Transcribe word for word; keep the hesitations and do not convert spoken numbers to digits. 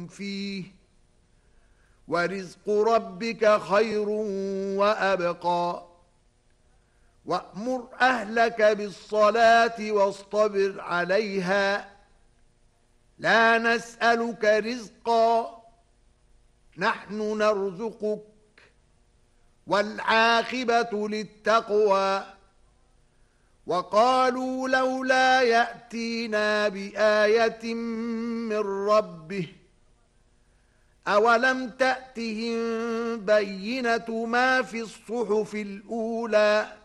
فيه ورزق ربك خير وأبقى وأمر أهلك بالصلاة واصطبر عليها لا نسألك رزقا نحن نرزقك والعاقبة للتقوى وقالوا لولا يأتينا بآية من ربه أولم تأتهم بينة ما في الصحف الأولى